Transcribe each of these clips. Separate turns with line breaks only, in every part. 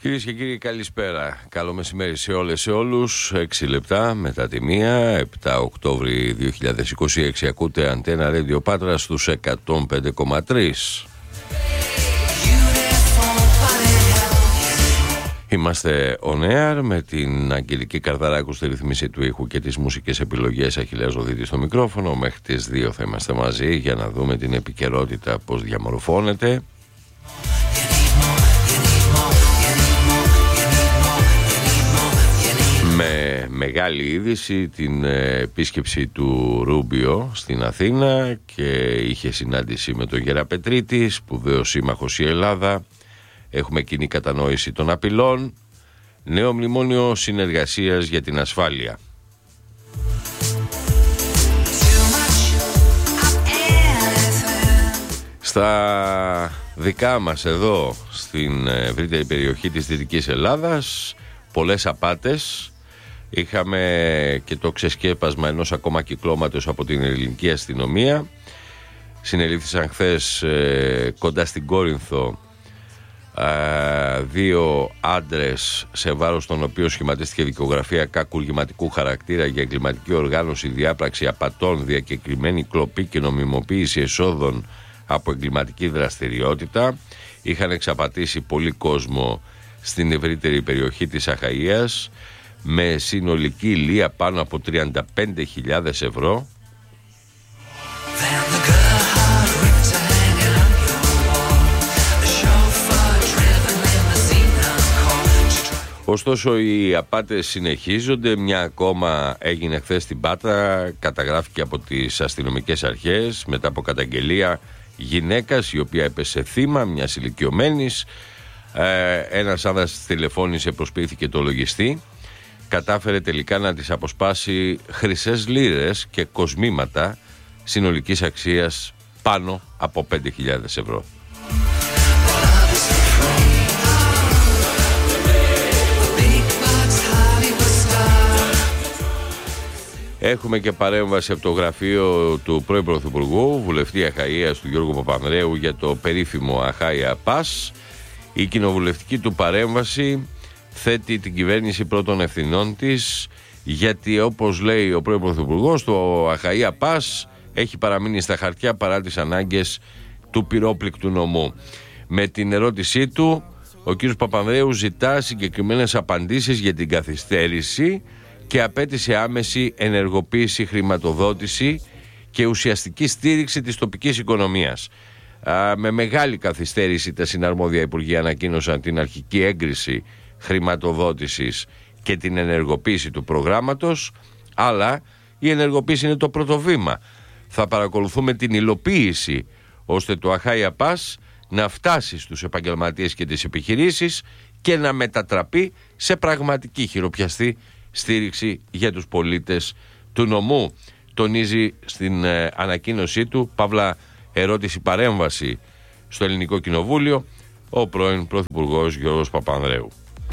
Κυρίες και κύριοι, καλησπέρα. Καλό μεσημέρι σε όλες, σε όλους. 6 λεπτά μετά τη 1, 7 Οκτώβρη 2026. Ακούτε Αντένα Radio Πάτρα στους 105,3. Είμαστε on air με την Αγγελική Καρδαράκου στη ρυθμίση του ήχου και τις μουσικές επιλογές. Αχιλλέας Ζωδίτης στο μικρόφωνο. Μέχρι τις 2 θα είμαστε μαζί για να δούμε την επικαιρότητα πώς διαμορφώνεται. Με μεγάλη είδηση την επίσκεψη του Ρούμπιο στην Αθήνα και είχε συνάντηση με τον Γεραπετρίτη, σπουδαίος σύμμαχος η Ελλάδα. Έχουμε κοινή κατανόηση των απειλών. Νέο μνημόνιο συνεργασίας για την ασφάλεια. Στα δικά μας εδώ στην ευρύτερη περιοχή της Δυτικής Ελλάδας πολλές απάτες. Είχαμε και το ξεσκέπασμα ενός ακόμα κυκλώματος από την ελληνική αστυνομία. Συνελήφθησαν χθες κοντά στην Κόρινθο 2 άντρες σε βάρος των οποίων σχηματίστηκε δικογραφία κακουργηματικού χαρακτήρα για εγκληματική οργάνωση, διάπραξη απατών, διακεκριμένη κλοπή και νομιμοποίηση εσόδων από εγκληματική δραστηριότητα. Είχαν εξαπατήσει πολύ κόσμο στην ευρύτερη περιοχή της Αχαΐας με συνολική ηλία πάνω από 35.000 ευρώ. Ωστόσο οι απάτες συνεχίζονται. Μια ακόμα έγινε χθες στην Πάτρα, καταγράφηκε από τις αστυνομικές αρχές μετά από καταγγελία γυναίκας η οποία έπεσε θύμα μιας ηλικιωμένης. Ένας άνδρας τηλεφώνησε, προσποιήθηκε το λογιστή, κατάφερε τελικά να της αποσπάσει χρυσές λίρες και κοσμήματα συνολικής αξίας πάνω από 5.000 ευρώ. Έχουμε και παρέμβαση από το γραφείο του πρώην Πρωθυπουργού, βουλευτή Αχαΐας του Γιώργου Παπανδρέου για το περίφημο Αχάια Πας. Η κοινοβουλευτική του παρέμβαση θέτει την κυβέρνηση πρώτων ευθυνών της, γιατί όπως λέει ο πρώην Πρωθυπουργός, το Αχαΐα Πας έχει παραμείνει στα χαρτιά παρά τις ανάγκες του πυρόπληκτου νομού. Με την ερώτησή του, ο κ. Παπανδρέου ζητά συγκεκριμένες απαντήσεις για την καθυστέρηση και απέτησε άμεση ενεργοποίηση, χρηματοδότηση και ουσιαστική στήριξη της τοπικής οικονομίας. Με μεγάλη καθυστέρηση τα συναρμόδια υπουργεία ανακοίνωσαν την αρχική έγκριση χρηματοδότησης και την ενεργοποίηση του προγράμματος, αλλά η ενεργοποίηση είναι το πρώτο βήμα. Θα παρακολουθούμε την υλοποίηση ώστε το Αχάια Πας να φτάσει στους επαγγελματίες και τις επιχειρήσεις και να μετατραπεί σε πραγματική χειροπιαστή στήριξη για τους πολίτες του νομού. Τονίζει στην ανακοίνωσή του, παύλα ερώτηση παρέμβαση στο Ελληνικό Κοινοβούλιο, ο πρώην Πρωθυπουργός Γιώργος Παπανδρέου.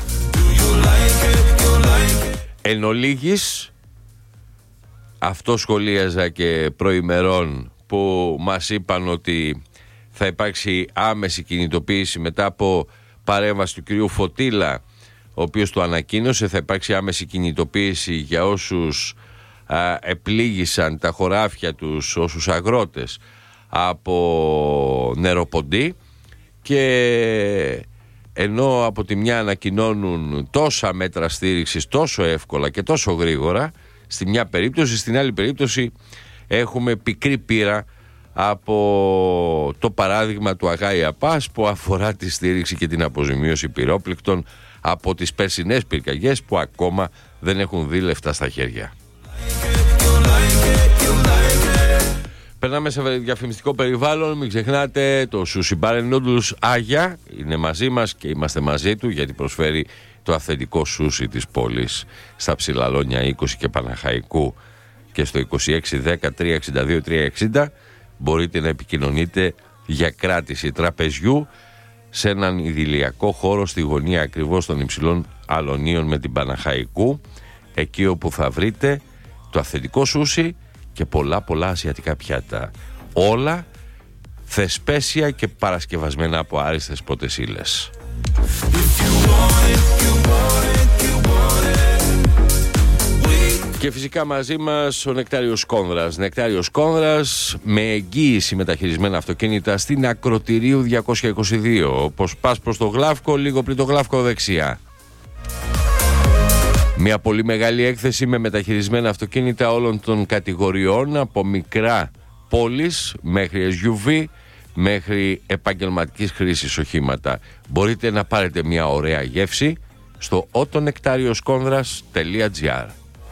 Εν ολίγης, αυτό σχολίαζα και προημερών που μας είπαν ότι θα υπάρξει άμεση κινητοποίηση μετά από παρέμβαση του κυρίου Φωτήλα, ο οποίος το ανακοίνωσε. Θα υπάρξει άμεση κινητοποίηση για όσους επλήγησαν τα χωράφια τους, όσους αγρότες από νεροποντή, και ενώ από τη μια ανακοινώνουν τόσα μέτρα στήριξης τόσο εύκολα και τόσο γρήγορα στη μια περίπτωση, στην άλλη περίπτωση έχουμε πικρή πείρα από το παράδειγμα του Αχάια Πας που αφορά τη στήριξη και την αποζημίωση πυρόπληκτων από τις περσινές πυρκαγιές που ακόμα δεν έχουν δει λεφτά στα χέρια. Περνάμε σε διαφημιστικό περιβάλλον. Μην ξεχνάτε, το Sushi Bar & Noodles Άγια είναι μαζί μας και είμαστε μαζί του, γιατί προσφέρει το αυθεντικό σούσι της πόλης στα Ψηλαλόνια 20 και Παναχαϊκού και στο 2610-362-360. Μπορείτε να επικοινωνείτε για κράτηση τραπεζιού σε έναν ιδηλιακό χώρο στη γωνία ακριβώς των υψηλών αλωνίων με την Παναχαϊκού, εκεί όπου θα βρείτε το αυθεντικό σούσι και πολλά ασιατικά πιάτα. Όλα θεσπέσια και παρασκευασμένα από άριστες πρώτες ύλες. Και φυσικά μαζί μας ο Νεκτάριος Κόνδρας. Νεκτάριος Κόνδρας με εγγύηση μεταχειρισμένα αυτοκίνητα στην Ακροτηρίου 222. Όπως πας προς το Γλαύκο, λίγο πριν το Γλαύκο δεξιά. Μια πολύ μεγάλη έκθεση με μεταχειρισμένα αυτοκίνητα όλων των κατηγοριών, από μικρά πόλεις μέχρι SUV, μέχρι επαγγελματικής χρήσης οχήματα. Μπορείτε να πάρετε μια ωραία γεύση στο otonektarioskondras.gr.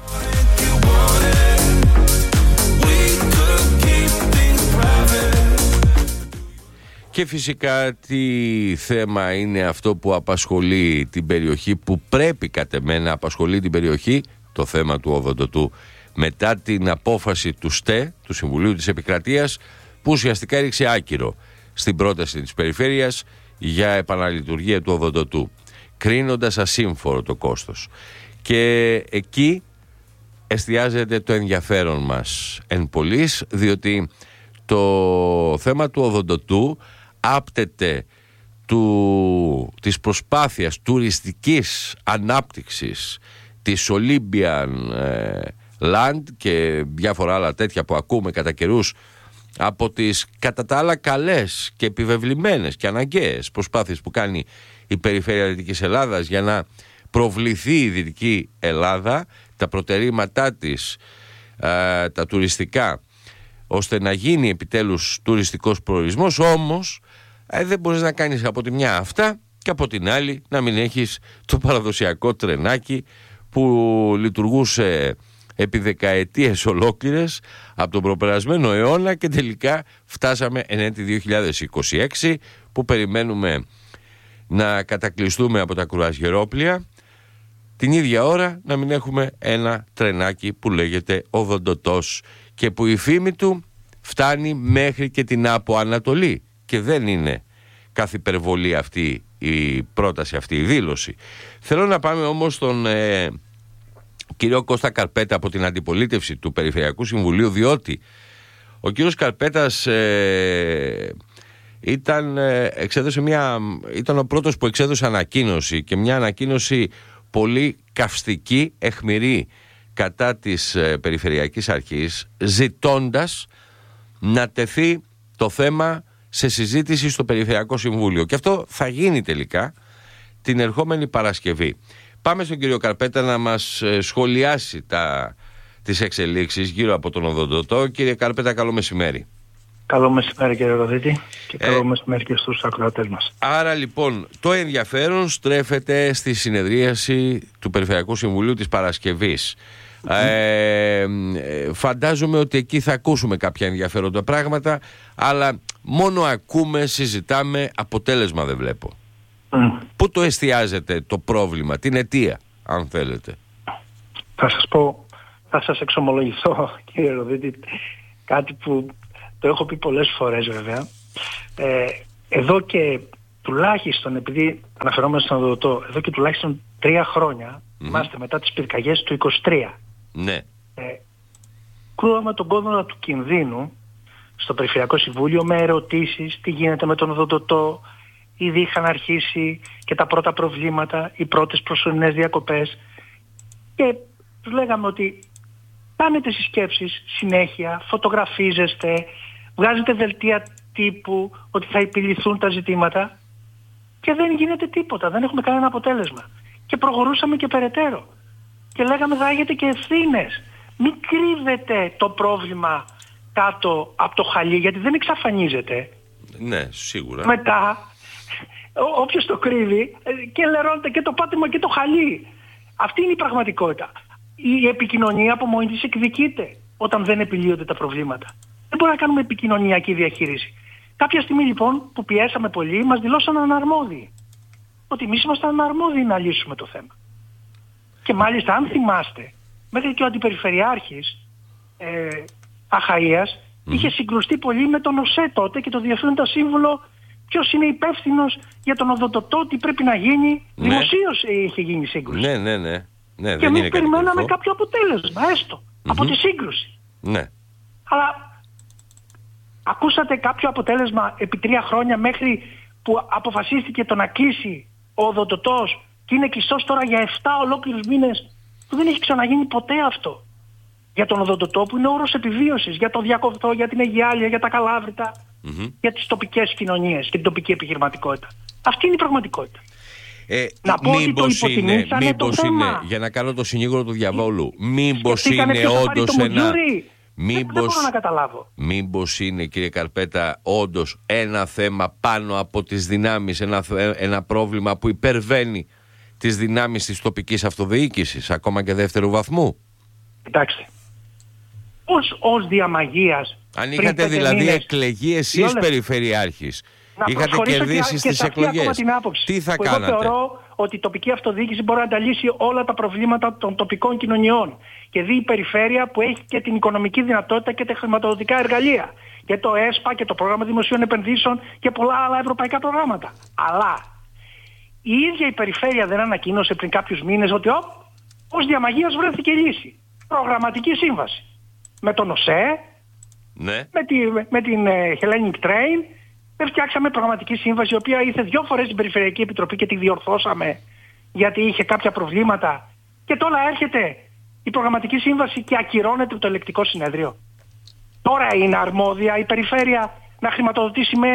Και φυσικά τι θέμα είναι αυτό που απασχολεί την περιοχή, που πρέπει κατ' εμέ να απασχολεί την περιοχή, το θέμα του οδοντοτού, μετά την απόφαση του ΣΤΕ, του Συμβουλίου της Επικρατείας, που ουσιαστικά έριξε άκυρο στην πρόταση της Περιφέρειας για επαναλειτουργία του οδοντοτού, κρίνοντας ασύμφορο το κόστος. Και εκεί εστιάζεται το ενδιαφέρον μας εν πολλοίς, διότι το θέμα του οδοντοτού άπτεται της προσπάθειας τουριστικής ανάπτυξης της Olympian Land και διάφορα άλλα τέτοια που ακούμε κατά καιρούς, από τις κατά τα άλλα καλές και επιβεβλημένες και αναγκαίες προσπάθειες που κάνει η Περιφέρεια Δυτικής Ελλάδας για να προβληθεί η Δυτική Ελλάδα, τα προτερήματά της, τα τουριστικά, ώστε να γίνει επιτέλους τουριστικός προορισμός. Όμως δεν μπορείς να κάνεις από τη μια αυτά και από την άλλη να μην έχεις το παραδοσιακό τρενάκι που λειτουργούσε επί δεκαετίες ολόκληρες από τον προπερασμένο αιώνα, και τελικά φτάσαμε εν έτη 2026 που περιμένουμε να κατακλειστούμε από τα κρουαζιερόπλια, την ίδια ώρα να μην έχουμε ένα τρενάκι που λέγεται οδοντοτός και που η φήμη του φτάνει μέχρι και την Άπο Ανατολή. Και δεν είναι κάθε υπερβολή αυτή η πρόταση, αυτή η δήλωση. Θέλω να πάμε όμως στον κύριο Κώστα Καρπέτα από την αντιπολίτευση του Περιφερειακού Συμβουλίου, διότι ο κύριος Καρπέτας ήταν ο πρώτος που εξέδωσε ανακοίνωση, και μια ανακοίνωση πολύ καυστική, αιχμηρή κατά της Περιφερειακής Αρχής, ζητώντας να τεθεί το θέμα σε συζήτηση στο Περιφερειακό Συμβούλιο. Και αυτό θα γίνει τελικά την ερχόμενη Παρασκευή. Πάμε στον κύριο Καρπέτα να μας σχολιάσει τις εξελίξεις γύρω από τον οδοντοτό. Κύριε Καρπέτα, καλό μεσημέρι.
Καλό μεσημέρι κύριε Ροδίτη, και καλό μεσημέρι και στους ακροατές μας.
Άρα λοιπόν το ενδιαφέρον στρέφεται στη συνεδρίαση του Περιφερειακού Συμβουλίου της Παρασκευής. Φαντάζομαι ότι εκεί θα ακούσουμε κάποια ενδιαφέροντα πράγματα, αλλά μόνο ακούμε, συζητάμε, αποτέλεσμα δεν βλέπω. Πού το εστιάζετε το πρόβλημα, την αιτία, αν θέλετε?
Θα σας πω, θα σας εξομολογηθώ κύριε Ροδίτη, κάτι που το έχω πει πολλές φορές βέβαια. Εδώ και τουλάχιστον, επειδή αναφερόμαστε στον οδοντοτό, εδώ και τουλάχιστον 3 χρόνια, είμαστε μετά τις πυρκαγιές του 23.
Ναι.
Κρούαμε τον κόδωνα του κινδύνου στο Περιφερειακό Συμβούλιο με ερωτήσεις, τι γίνεται με τον οδοντοτό. Ήδη είχαν αρχίσει και τα πρώτα προβλήματα, οι πρώτες προσωρινές διακοπές, και τους λέγαμε ότι κάνετε συσκέψεις συνέχεια, φωτογραφίζεστε, βγάζετε δελτία τύπου ότι θα επιληθούν τα ζητήματα, και δεν γίνεται τίποτα, δεν έχουμε κανένα αποτέλεσμα. Και προχωρούσαμε και περαιτέρω και λέγαμε θα έχετε και ευθύνες, μην κρύβετε το πρόβλημα κάτω από το χαλί, γιατί δεν εξαφανίζεται.
Ναι, σίγουρα.
Μετά όποιος το κρύβει και λερώνεται και το πάτημα και το χαλί. Αυτή είναι η πραγματικότητα. Η επικοινωνία από μόνη της εκδικείται όταν δεν επιλύονται τα προβλήματα. Δεν μπορούμε να κάνουμε επικοινωνιακή διαχείριση. Κάποια στιγμή λοιπόν που πιέσαμε πολύ, μας δηλώσαν αναρμόδιοι. Ότι εμείς ήμασταν αναρμόδιοι να λύσουμε το θέμα. Και μάλιστα, αν θυμάστε, μέχρι και ο Αντιπεριφερειάρχης Αχαΐας είχε συγκρουστεί πολύ με τον ΟΣΕ τότε και το Διευθύνοντα Σύμβουλο, ποιος είναι υπεύθυνος για τον οδοντοτό, τι πρέπει να γίνει. Ναι. Δημοσίως είχε γίνει σύγκρουση.
Ναι,
και εμείς περιμέναμε κάποιο αποτέλεσμα, έστω, από τη σύγκρουση.
Ναι.
Αλλά ακούσατε κάποιο αποτέλεσμα επί 3 χρόνια, μέχρι που αποφασίστηκε το να κλείσει ο οδοντοτός και είναι κλειστός τώρα για 7 ολόκληρους μήνες, που δεν έχει ξαναγίνει ποτέ αυτό. Για τον οδοντοτό που είναι όρος επιβίωσης, για το διακοπτό, για την Αιγιάλια, για τα Καλάβρητα, για τις τοπικές κοινωνίες και την τοπική επιχειρηματικότητα. Αυτή είναι η πραγματικότητα.
Να πω μήπως ότι είναι, για να κάνω το συνήγορο του διαβόλου, μήπως είναι όντως ένα...
Δεν μπορώ να καταλάβω.
Μήπως είναι, κύριε Καρπέτα, όντως ένα θέμα πάνω από τις δυνάμεις, ένα πρόβλημα που υπερβαίνει τις δυνάμεις της τοπικής αυτοδιοίκησης, ακόμα και δεύτερου βαθμού?
Κοιτάξτε, ως διαμαγείας...
Αν είχατε δηλαδή εκλεγεί εσείς περιφερειάρχης, είχατε κερδίσει στις εκλογές, τι θα κάνατε?
Εγώ θεωρώ ότι η τοπική αυτοδιοίκηση μπορεί να τα λύσει όλα τα προβλήματα των τοπικών κοινωνιών. Και δει η περιφέρεια που έχει και την οικονομική δυνατότητα και τα χρηματοδοτικά εργαλεία. Και το ΕΣΠΑ και το πρόγραμμα δημοσίων επενδύσεων και πολλά άλλα ευρωπαϊκά προγράμματα. Αλλά η ίδια η περιφέρεια δεν ανακοίνωσε πριν κάποιους μήνες ότι ως διαμαγείας βρέθηκε λύση. Προγραμματική σύμβαση. Με τον ΟΣΕ,
ναι,
με την Hellenic Train. Φτιάξαμε προγραμματική σύμβαση, η οποία ήρθε 2 φορές στην Περιφερειακή Επιτροπή και τη διορθώσαμε γιατί είχε κάποια προβλήματα. Και τώρα έρχεται η προγραμματική σύμβαση και ακυρώνεται το ελεκτικό συνέδριο. Τώρα είναι αρμόδια η περιφέρεια να χρηματοδοτήσει με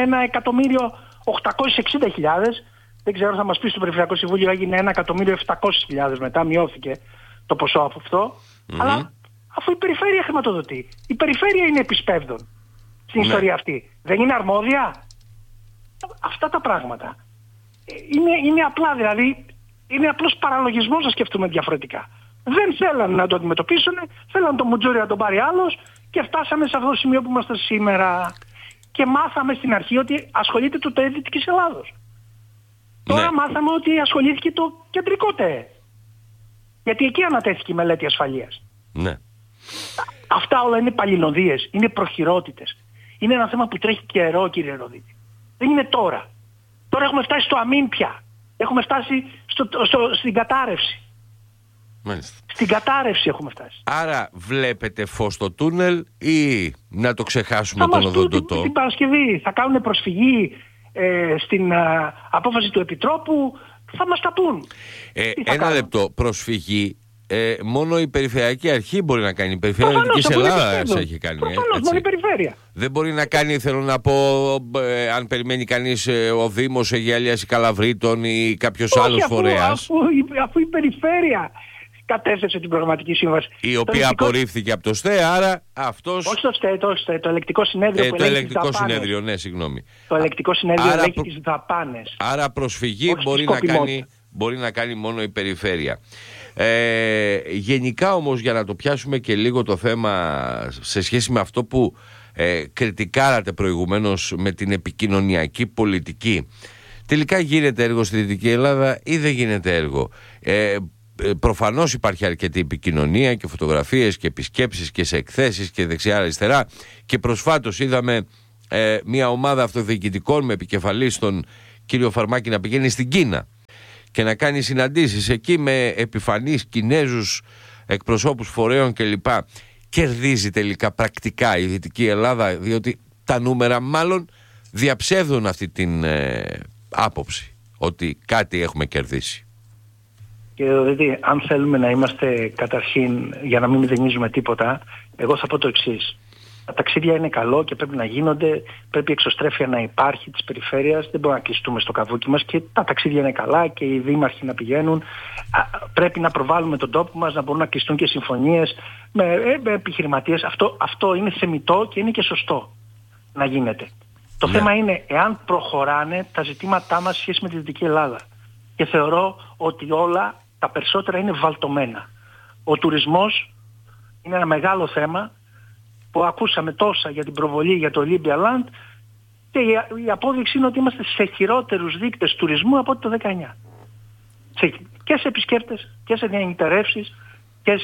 1.860.000. Δεν ξέρω, θα μας πει στο Περιφερειακό Συμβούλιο έγινε 1.700.000 μετά, μειώθηκε το ποσό από αυτό. Αλλά αφού η περιφέρεια χρηματοδοτεί, η περιφέρεια είναι επισπεύδων στην ιστορία αυτή. Δεν είναι αρμόδια? Αυτά τα πράγματα είναι απλά, δηλαδή είναι απλώς παραλογισμός να σκεφτούμε διαφορετικά. Δεν θέλανε να το αντιμετωπίσουν, θέλανε το μουτζούρι να τον πάρει άλλος και φτάσαμε σε αυτό το σημείο που είμαστε σήμερα. Και μάθαμε στην αρχή ότι ασχολείται το ΤΕ της Ελλάδος. Τώρα μάθαμε ότι ασχολήθηκε το κεντρικό ΤΕ. Γιατί εκεί ανατέθηκε η μελέτη ασφαλείας.
Ναι.
Αυτά όλα είναι παλινοδίες, είναι προχειρότητες. Είναι ένα θέμα που τρέχει καιρό, κύριε Ροδίτη. Δεν είναι τώρα. Τώρα έχουμε φτάσει στο αμήν πια. Έχουμε φτάσει στην κατάρρευση.
Μάλιστα.
Στην κατάρρευση έχουμε φτάσει.
Άρα βλέπετε φως στο τούνελ ή να το ξεχάσουμε τον οδοντοτό?
Την Παρασκευή θα κάνουν προσφυγή στην απόφαση του Επιτρόπου. Θα μας τα πούν.
Ένα λεπτό. Προσφυγή. Μόνο η Περιφερειακή Αρχή μπορεί να κάνει. Η Περιφέρεια Δυτικής Ελλάδας έχει κάνει.
Προφανώς, μόνο η Περιφέρεια.
Δεν μπορεί να κάνει, θέλω να πω, αν περιμένει κανείς ο Δήμος Αιγιαλιάς ή Καλαβρίτων ή κάποιος άλλος φορέας.
Αφού η Περιφέρεια κατέθεσε την προγραμματική σύμβαση.
Η οποία απορρίφθηκε από το ΣΤΕ, άρα αυτός...
Όχι το ΣΤΕ, το ελεκτικό συνέδριο που ελέγχει τις δαπάνες.
Συνέδριο, ναι, συγγνώμη.
Το ελεκτικό συνέδριο ελέγχει τις δαπάνες.
Άρα προσφυγή μπορεί να κάνει μόνο η Περιφέρεια. Γενικά όμως, για να το πιάσουμε και λίγο το θέμα σε σχέση με αυτό που κριτικάρατε προηγουμένως με την επικοινωνιακή πολιτική, τελικά γίνεται έργο στη Δυτική Ελλάδα ή δεν γίνεται έργο? Προφανώς υπάρχει αρκετή επικοινωνία και φωτογραφίες και επισκέψεις και σε εκθέσεις και δεξιά αριστερά, και προσφάτως είδαμε μια ομάδα αυτοδιοικητικών με επικεφαλής τον κύριο Φαρμάκη να πηγαίνει στην Κίνα και να κάνει συναντήσεις εκεί με επιφανείς Κινέζους, εκπροσώπους φορέων κλπ. Κερδίζει τελικά πρακτικά η Δυτική Ελλάδα? Διότι τα νούμερα μάλλον διαψεύδουν αυτή την άποψη ότι κάτι έχουμε κερδίσει.
Κύριε Δοδίτη, αν θέλουμε να είμαστε καταρχήν, για να μην μηδενίζουμε τίποτα, εγώ θα πω το εξής. Τα ταξίδια είναι καλό και πρέπει να γίνονται, πρέπει η εξωστρέφεια να υπάρχει της περιφέρειας, δεν μπορούμε να κλειστούμε στο καβούκι μας και τα ταξίδια είναι καλά και οι δήμαρχοι να πηγαίνουν. Πρέπει να προβάλλουμε τον τόπο μας, να μπορούν να κλειστούν και συμφωνίες με επιχειρηματίες. Αυτό είναι θεμιτό και είναι και σωστό να γίνεται. Το θέμα είναι εάν προχωράνε τα ζητήματά μας σχέση με τη Δυτική Ελλάδα. Και θεωρώ ότι όλα τα περισσότερα είναι βαλτωμένα. Ο τουρισμός είναι ένα μεγάλο θέμα που ακούσαμε τόσα για την προβολή για το Olympia Land και η απόδειξη είναι ότι είμαστε σε χειρότερους δείκτες τουρισμού από το 19. Και σε επισκέπτες και σε διανυκτερεύσεις και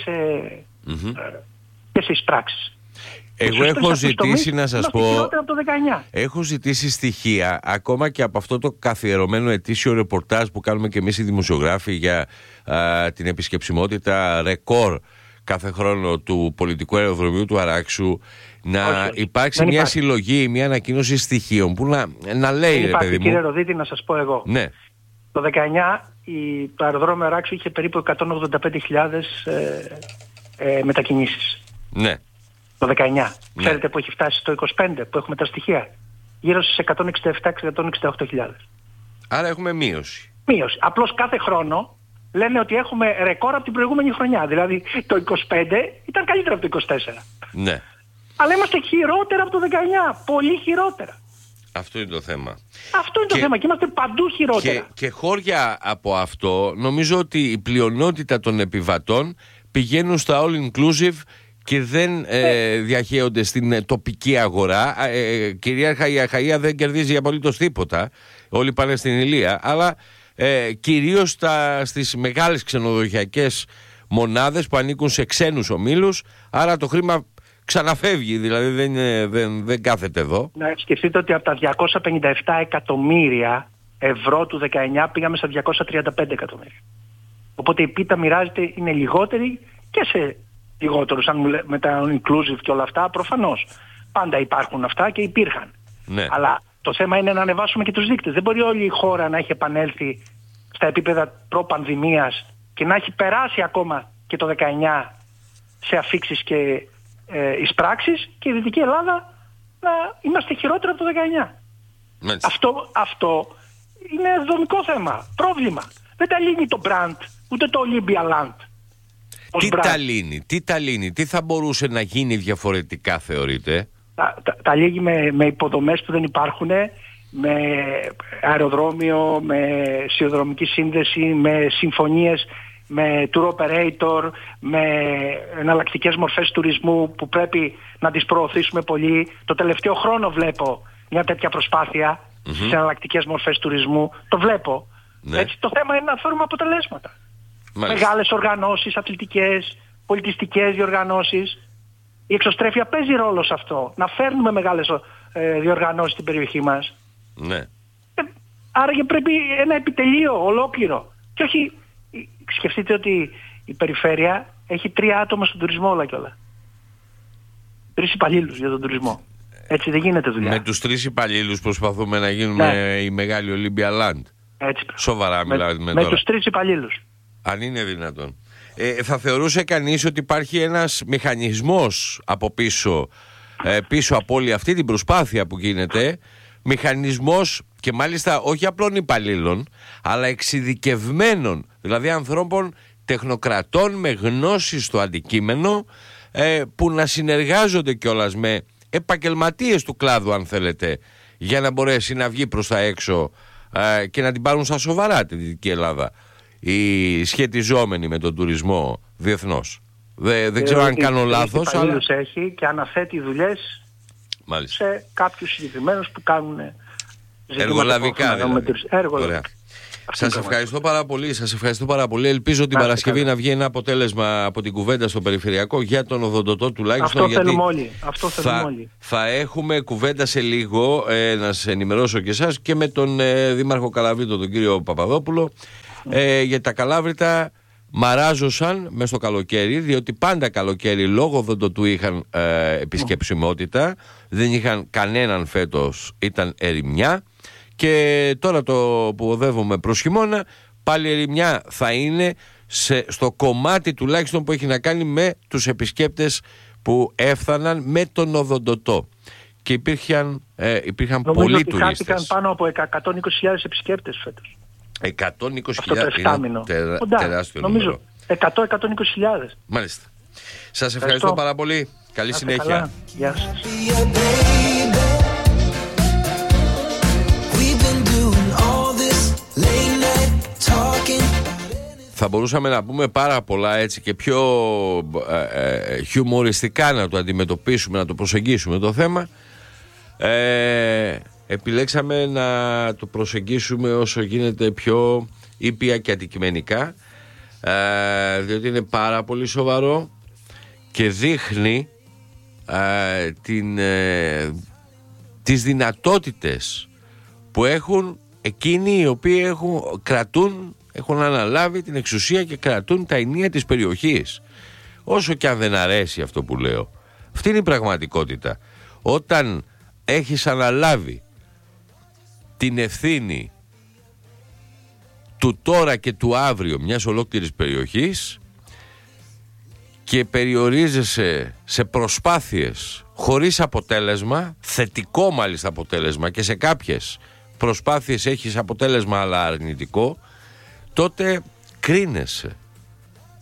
σε εισπράξεις.
Εγώ έχω ζητήσει να σας πω,
έχω
ζητήσει στοιχεία ακόμα και από αυτό το καθιερωμένο ετήσιο ρεπορτάζ που κάνουμε και εμείς οι δημοσιογράφοι για την επισκεψιμότητα ρεκόρ κάθε χρόνο του πολιτικού αεροδρομίου του Αράξου, να υπάρξει μια συλλογή, μια ανακοίνωση στοιχείων που να λέει, ρε παιδί μου.
Κύριε Ροδίτη, να σας πω εγώ.
Ναι.
Το 19 το αεροδρόμιο Αράξου είχε περίπου 185.000 μετακινήσεις.
Ναι.
Το 19.
Ναι.
Ξέρετε που έχει φτάσει το 25 που έχουμε τα στοιχεία? Γύρω στις 167-168.000.
Άρα έχουμε μείωση.
Μείωση. Απλώς κάθε χρόνο λένε ότι έχουμε ρεκόρ από την προηγούμενη χρονιά. Δηλαδή το 25 ήταν καλύτερα από το 24.
Ναι.
Αλλά είμαστε χειρότερα από το 19. Πολύ χειρότερα.
Αυτό είναι το θέμα.
Αυτό είναι το θέμα και είμαστε παντού χειρότερα.
Και χώρια από αυτό, νομίζω ότι η πλειονότητα των επιβατών πηγαίνουν στα all inclusive και δεν διαχέονται στην τοπική αγορά. Κυρίαρχα η Αχαΐα δεν κερδίζει απολύτως τίποτα. Όλοι πάνε στην Ηλία. Αλλά κυρίως στις μεγάλες ξενοδοχειακές μονάδες που ανήκουν σε ξένους ομίλους. Άρα το χρήμα ξαναφεύγει, δηλαδή δεν κάθεται εδώ.
Να σκεφτείτε ότι από τα 257 εκατομμύρια ευρώ του 19 πήγαμε στα 235 εκατομμύρια. Οπότε η πίτα μοιράζεται, είναι λιγότερη και σε λιγότερους, αν με τα inclusive και όλα αυτά, προφανώς. Πάντα υπάρχουν αυτά και υπήρχαν.
Ναι.
Αλλά το θέμα είναι να ανεβάσουμε και τους δείκτες. Δεν μπορεί όλη η χώρα να έχει επανέλθει στα επίπεδα προ-πανδημίας και να έχει περάσει ακόμα και το 19 σε αφίξεις και εισπράξεις και η Δυτική Ελλάδα να είμαστε χειρότερα από το 19. Αυτό είναι δομικό θέμα, πρόβλημα. Δεν τα λύνει το brand, ούτε το Olympia Land.
Τι τα λύνει, τι θα μπορούσε να γίνει διαφορετικά θεωρείτε?
Τα λύνει με υποδομές που δεν υπάρχουν, με αεροδρόμιο, με σιδηροδρομική σύνδεση, με συμφωνίες με tour operator, με εναλλακτικές μορφές τουρισμού που πρέπει να τις προωθήσουμε πολύ. Το τελευταίο χρόνο βλέπω μια τέτοια προσπάθεια στις εναλλακτικές μορφές τουρισμού. Το βλέπω. Ναι. Έτσι, το θέμα είναι να φέρουμε αποτελέσματα. Μάλιστα. Μεγάλες οργανώσεις, αθλητικές, πολιτιστικές διοργανώσεις. Η εξωστρέφεια παίζει ρόλο σε αυτό. Να φέρνουμε μεγάλες διοργανώσεις στην περιοχή μας.
Ναι.
Άρα και πρέπει ένα επιτελείο ολόκληρο. Και όχι... Σκεφτείτε ότι η περιφέρεια έχει 3 άτομα στον τουρισμό όλα και όλα. 3 υπαλλήλους για τον τουρισμό. Έτσι δεν γίνεται δουλειά.
Με τους 3 υπαλλήλους προσπαθούμε να γίνουμε η μεγάλη Olympia Land.
Έτσι.
Σοβαρά μιλάμε
με τους 3 υπαλλήλους.
Αν είναι δυνατόν. Θα θεωρούσε κανείς ότι υπάρχει ένας μηχανισμός από πίσω από όλη αυτή την προσπάθεια που γίνεται, μηχανισμός και μάλιστα όχι απλών υπαλλήλων, αλλά εξειδικευμένων, δηλαδή ανθρώπων τεχνοκρατών με γνώση στο αντικείμενο, που να συνεργάζονται κιόλας με επαγγελματίες του κλάδου, αν θέλετε, για να μπορέσει να βγει προς τα έξω και να την πάρουν στα σοβαρά τη Δυτική Ελλάδα οι σχετιζόμενοι με τον τουρισμό διεθνώς. Δεν ξέρω αν κάνω λάθος, αλλά
έχει και αναθέτει δουλειές σε κάποιους συγκεκριμένους που κάνουν
εργολαβικά δηλαδή. Σας ευχαριστώ πάρα πολύ. Ελπίζω την Παρασκευή να βγει ένα αποτέλεσμα από την κουβέντα στο περιφερειακό για τον οδοντοτό τουλάχιστον.
Αυτό θέλουμε όλοι.
Θα έχουμε κουβέντα σε λίγο, να σας ενημερώσω και εσάς και με τον Δήμαρχο Καλαβρίτο, τον κύριο Παπαδόπουλο, γιατί τα Καλάβρητα μαράζωσαν μες στο καλοκαίρι, διότι πάντα καλοκαίρι λόγω οδοντοτού είχαν επισκεψιμότητα, δεν είχαν κανέναν φέτος, ήταν ερημιά. Και τώρα που οδεύουμε προς χειμώνα, πάλι ερημιά θα είναι στο κομμάτι τουλάχιστον που έχει να κάνει με τους επισκέπτες που έφταναν με τον οδοντοτό. Και υπήρχαν πολλοί τουρίστες.
Χάθηκαν πάνω από 120.000 επισκέπτες φέτος.
120.000 είναι τεράστιο νούμερο.
100-120.000.
Μάλιστα. Σας ευχαριστώ πάρα πολύ. Καλή συνέχεια.
Καλά. Γεια σας.
Θα μπορούσαμε να πούμε πάρα πολλά έτσι και πιο χιουμοριστικά να το αντιμετωπίσουμε, να το προσεγγίσουμε το θέμα. Επιλέξαμε να το προσεγγίσουμε όσο γίνεται πιο ήπια και αντικειμενικά, διότι είναι πάρα πολύ σοβαρό και δείχνει τις δυνατότητες που έχουν εκείνοι οι οποίοι έχουν αναλάβει την εξουσία και κρατούν τα ενία της περιοχής. Όσο και αν δεν αρέσει αυτό που λέω, αυτή είναι η πραγματικότητα. Όταν έχεις αναλάβει την ευθύνη του τώρα και του αύριο μιας ολόκληρης περιοχής και περιορίζεσαι σε προσπάθειες χωρίς αποτέλεσμα, θετικό μάλιστα αποτέλεσμα, και σε κάποιες προσπάθειες έχεις αποτέλεσμα αλλά αρνητικό, τότε κρίνεσαι.